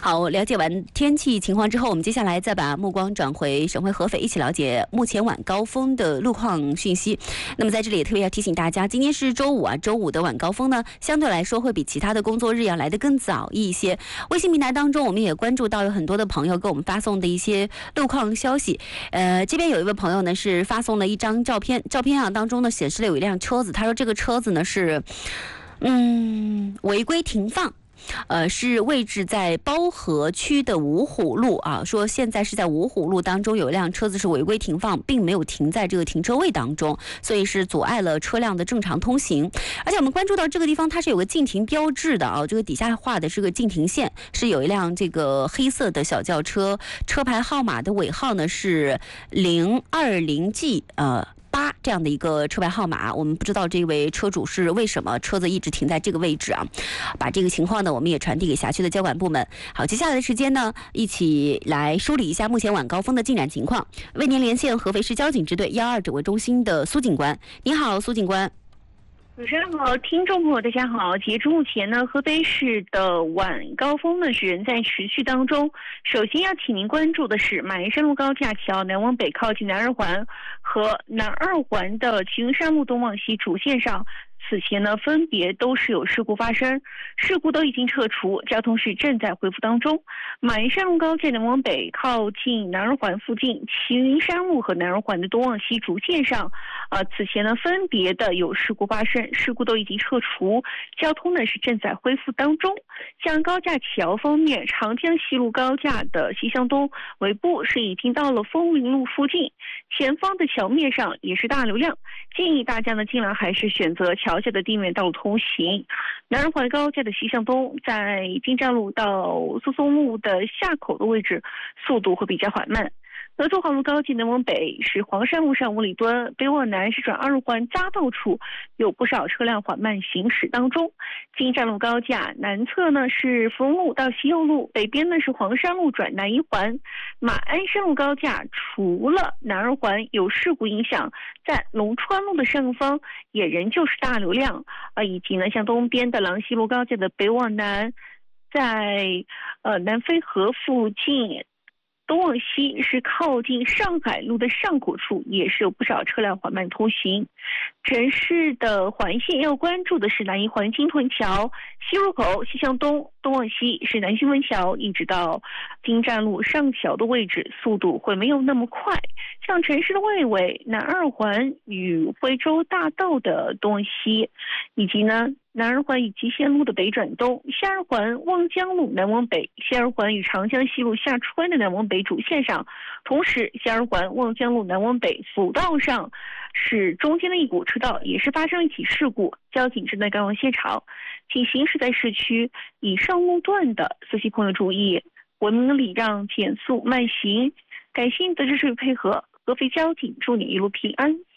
好，了解完天气情况之后，我们接下来再把目光转回省会合肥，一起了解目前晚高峰的路况讯息。那么在这里也特别要提醒大家，今天是周五啊，周五的晚高峰呢，相对来说会比其他的工作日要来得更早一些。微信平台当中，我们也关注到有很多的朋友给我们发送的一些路况消息。这边有一位朋友呢是发送了一张照片，照片啊当中呢显示了有一辆车子，他说这个车子呢是违规停放。是位置在包河区的五虎路啊，说现在是在五虎路当中有一辆车子是违规停放，并没有停在这个停车位当中，所以是阻碍了车辆的正常通行。而且我们关注到这个地方它是有个禁停标志的啊，这个底下画的是个禁停线，是有一辆这个黑色的小轿车，车牌号码的尾号呢是020G 8这样的一个车牌号码，我们不知道这位车主是为什么车子一直停在这个位置啊。把这个情况呢，我们也传递给辖区的交管部门。好，接下来的时间呢，一起来梳理一下目前晚高峰的进展情况。为您连线合肥市交警支队112指挥中心的苏警官。你好，苏警官。 主持人好，听众朋友大家好。截至目前呢，合肥市的晚高峰呢是仍在持续当中。首先要请您关注的是马鞍山路高架桥南往北靠近南二环和南二环的齐云山路东往西主线上，此前呢分别都是有事故发生，事故都已经撤除，交通是正在恢复当中。马鞍山路高架南往北靠近南二环附近，齐云山路和南二环的东往西主线上，此前呢分别的有事故发生，事故都已经撤除，交通呢是正在恢复当中。像高架桥方面，长江西路高架的西向东尾部是已经到了枫林路附近，前方的桥面上也是大流量，建议大家呢尽量还是选择桥下的地面道路通行。南二环高架的西向东，在金站路到苏松路的下口的位置，速度会比较缓慢。德州航路高架南往北是黄山路上5里墩，北往南是转二环匝道处，有不少车辆缓慢行驶当中。金站路高架南侧呢是芙蓉路到西右路，北边呢是黄山路转南一环。马鞍山路高架除了南二环有事故影响，在龙川路的上方也仍旧是大流量以及呢像东边的郎西路高架的北往南，在南飞河附近东往西是靠近上海路的上口处，也是有不少车辆缓慢通行。城市的环线要关注的是南一环金屯桥西入口西向东，东往西是南新闻桥一直到金站路上桥的位置，速度会没有那么快。像城市的外围南二环与徽州大道的东往西，以及呢南二环与集贤路的北转东，西二环望江路南往北，西二环与长江西路下川的南往北主线上，同时西二环望江路南往北辅道上是中间的一股车道也是发生了一起事故，交警正在赶往现场。请行驶在市区以上路段的司机朋友注意，文明礼让，减速慢行。感谢您的支持与配合，合肥交警祝你一路平安。